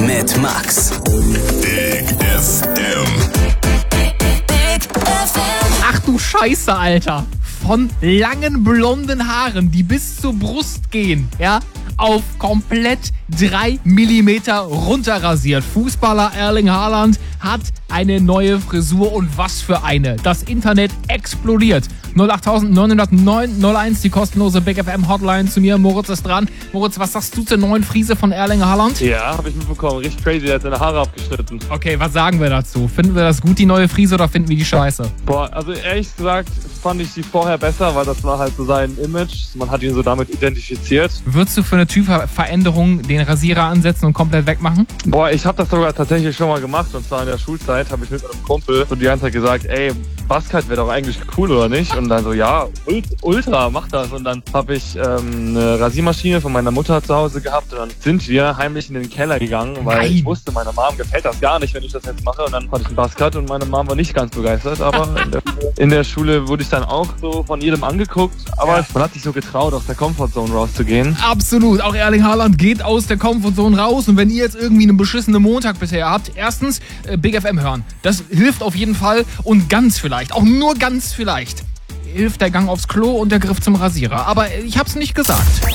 mit Max. Big FM. Ach du Scheiße, Alter. Von langen blonden Haaren, die bis zur Brust gehen, ja, auf komplett 3 Millimeter runterrasiert. Fußballer Erling Haaland hat eine neue Frisur und was für eine. Das Internet explodiert. 0890901, die kostenlose Big FM Hotline zu mir. Moritz ist dran. Moritz, was sagst du zur neuen Frise von Erling Haaland? Ja, habe ich mitbekommen. Richtig crazy, der hat seine Haare abgeschnitten. Okay, was sagen wir dazu? Finden wir das gut, die neue Frise, oder finden wir die scheiße? Boah, also ehrlich gesagt fand ich sie vorher besser, weil das war halt so sein Image. Man hat ihn so damit identifiziert. Würdest du für eine Typveränderung den Rasierer ansetzen und komplett wegmachen? Boah, ich habe das sogar tatsächlich schon mal gemacht. Und zwar in der Schulzeit habe ich mit einem Kumpel so die ganze Zeit gesagt, ey, Buzzcut wäre doch eigentlich cool, oder nicht? Und dann so, ja, ultra, mach das. Und dann habe ich eine Rasiermaschine von meiner Mutter zu Hause gehabt. Und dann sind wir heimlich in den Keller gegangen, weil ich wusste, meiner Mom gefällt das gar nicht, wenn ich das jetzt mache. Und dann hatte ich einen Buzzcut und meine Mom war nicht ganz begeistert. Aber in der Schule wurde ich dann auch so von jedem angeguckt. Aber man hat sich so getraut, aus der Comfortzone rauszugehen. Absolut. Auch Erling Haaland geht aus der Comfortzone raus. Und wenn ihr jetzt irgendwie einen beschissenen Montag bisher habt, erstens Big FM hören. Das hilft auf jeden Fall. Und ganz vielleicht, auch nur ganz vielleicht, hilft der Gang aufs Klo und der Griff zum Rasierer. Aber ich hab's nicht gesagt.